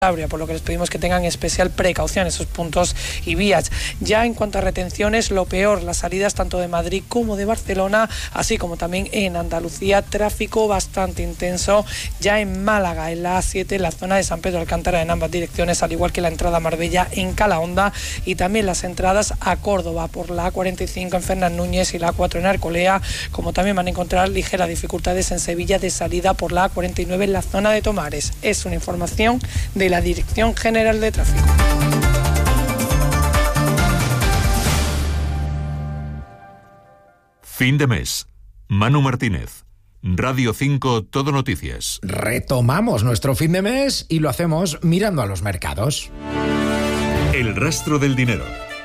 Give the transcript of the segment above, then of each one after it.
por lo que les pedimos que tengan especial precaución esos puntos y vías. Ya en cuanto a retenciones, lo peor, las salidas tanto de Madrid como de Barcelona, así como también en Andalucía, tráfico bastante intenso ya en Málaga, en la A7, en la zona de San Pedro Alcántara, en ambas direcciones, al igual que la entrada a Marbella en Calahonda, y también las entradas a Córdoba por la A45 en Fernán Núñez y la A4 en Arcolea, como también van a encontrar ligeras dificultades en Sevilla de salida por la A49 en la zona de Tomares. Es una información de la Dirección General de Tráfico. Fin de mes. Manu Martínez. Radio 5 Todo Noticias. Retomamos nuestro fin de mes y lo hacemos mirando a los mercados. El rastro del dinero.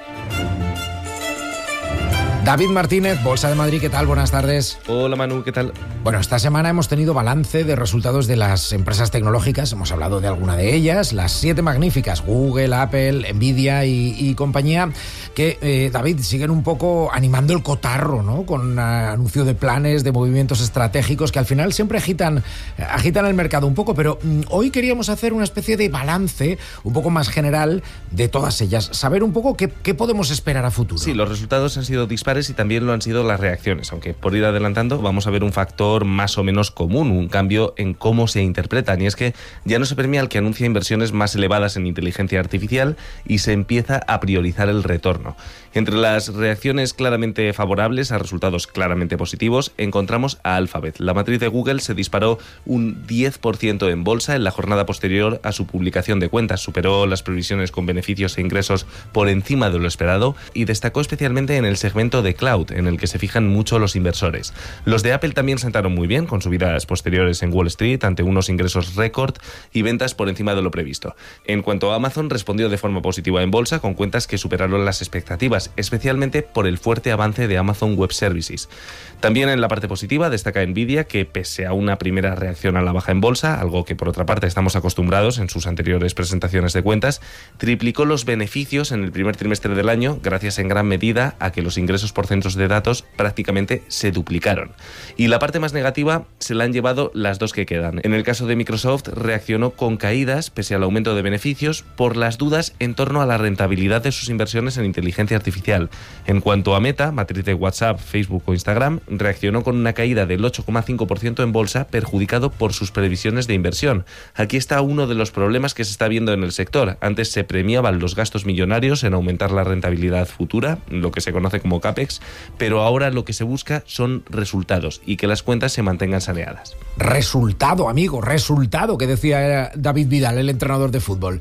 David Martínez, Bolsa de Madrid, ¿qué tal? Buenas tardes. Hola Manu, ¿qué tal? Bueno, esta semana hemos tenido balance de resultados de las empresas tecnológicas, hemos hablado de alguna de ellas, las 7 magníficas, Google, Apple, Nvidia y compañía, que, David, siguen un poco animando el cotarro, ¿no? Con anuncio de planes, de movimientos estratégicos que al final siempre agitan el mercado un poco, pero hoy queríamos hacer una especie de balance un poco más general de todas ellas, saber un poco qué podemos esperar a futuro. Sí, los resultados han sido dispares y también lo han sido las reacciones, aunque por ir adelantando vamos a ver un factor más o menos común, un cambio en cómo se interpretan, y es que ya no se premia al que anuncia inversiones más elevadas en inteligencia artificial y se empieza a priorizar el retorno. Entre las reacciones claramente favorables a resultados claramente positivos encontramos a Alphabet. La matriz de Google se disparó un 10% en bolsa en la jornada posterior a su publicación de cuentas, superó las previsiones con beneficios e ingresos por encima de lo esperado y destacó especialmente en el segmento de cloud, en el que se fijan mucho los inversores. Los de Apple también sentaron muy bien, con subidas posteriores en Wall Street ante unos ingresos récord y ventas por encima de lo previsto. En cuanto a Amazon, respondió de forma positiva en bolsa, con cuentas que superaron las expectativas, especialmente por el fuerte avance de Amazon Web Services. También en la parte positiva destaca Nvidia, que pese a una primera reacción a la baja en bolsa, algo que por otra parte estamos acostumbrados en sus anteriores presentaciones de cuentas, triplicó los beneficios en el primer trimestre del año, gracias en gran medida a que los ingresos por centros de datos prácticamente se duplicaron. Y la parte más negativa se la han llevado las dos que quedan. En el caso de Microsoft, reaccionó con caídas pese al aumento de beneficios por las dudas en torno a la rentabilidad de sus inversiones en inteligencia artificial. En cuanto a Meta, matriz de WhatsApp, Facebook o Instagram, reaccionó con una caída del 8,5% en bolsa, perjudicado por sus previsiones de inversión. Aquí está uno de los problemas que se está viendo en el sector. Antes se premiaban los gastos millonarios en aumentar la rentabilidad futura, lo que se conoce como CAPEX, pero ahora lo que se busca son resultados y que las cuentas se mantengan saneadas. Resultado, amigo, resultado, que decía David Vidal, el entrenador de fútbol.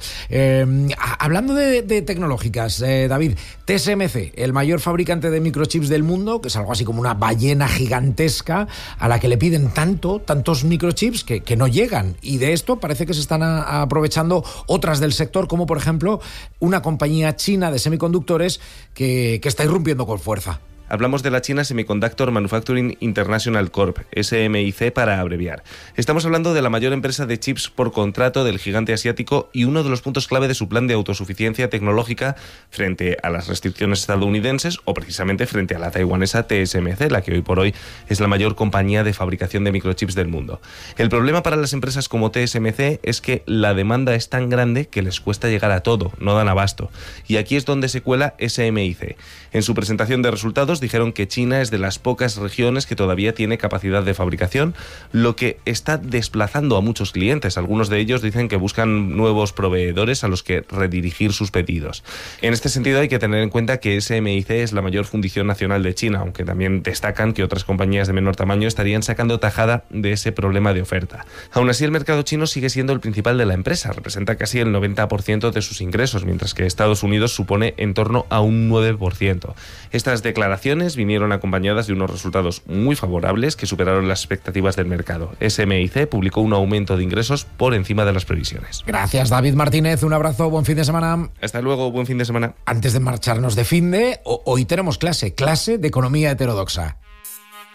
Hablando de tecnológicas, David, TSMC, el mayor fabricante de microchips del mundo, que es algo así como una ballena gigantesca a la que le piden tantos microchips que no llegan, y de esto parece que se están aprovechando otras del sector, como por ejemplo una compañía china de semiconductores que está irrumpiendo con fuerza. Hablamos de la China Semiconductor Manufacturing International Corp, SMIC para abreviar. Estamos hablando de la mayor empresa de chips por contrato del gigante asiático y uno de los puntos clave de su plan de autosuficiencia tecnológica frente a las restricciones estadounidenses o precisamente frente a la taiwanesa TSMC, la que hoy por hoy es la mayor compañía de fabricación de microchips del mundo. El problema para las empresas como TSMC es que la demanda es tan grande que les cuesta llegar a todo, no dan abasto. Y aquí es donde se cuela SMIC. En su presentación de resultados dijeron que China es de las pocas regiones que todavía tiene capacidad de fabricación, lo que está desplazando a muchos clientes. Algunos de ellos dicen que buscan nuevos proveedores a los que redirigir sus pedidos. En este sentido hay que tener en cuenta que SMIC es la mayor fundición nacional de China, aunque también destacan que otras compañías de menor tamaño estarían sacando tajada de ese problema de oferta. Aún así, el mercado chino sigue siendo el principal de la empresa, representa casi el 90% de sus ingresos, mientras que Estados Unidos supone en torno a un 9%. Estas declaraciones vinieron acompañadas de unos resultados muy favorables que superaron las expectativas del mercado. SMIC publicó un aumento de ingresos por encima de las previsiones. Gracias, David Martínez. Un abrazo, buen fin de semana. Hasta luego, buen fin de semana. Antes de marcharnos de finde, hoy tenemos clase de economía heterodoxa.